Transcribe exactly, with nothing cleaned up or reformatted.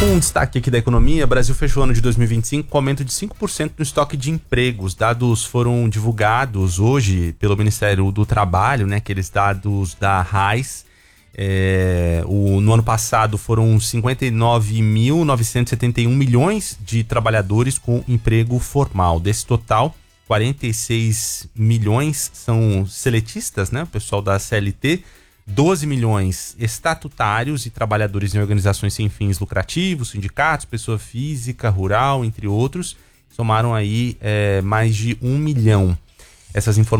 Um destaque aqui da economia: o Brasil fechou o ano de dois mil e vinte e cinco com aumento de cinco por cento no estoque de empregos. Dados foram divulgados hoje pelo Ministério do Trabalho, né? Aqueles dados da RAIS. É, o, no ano passado foram cinquenta e nove mil novecentos e setenta e um milhões de trabalhadores com emprego formal. Desse total, quarenta e seis milhões são seletistas, né? O pessoal da C L T. doze milhões estatutários e trabalhadores em organizações sem fins lucrativos, sindicatos, pessoa física, rural, entre outros, somaram aí é, mais de um milhão. Essas informações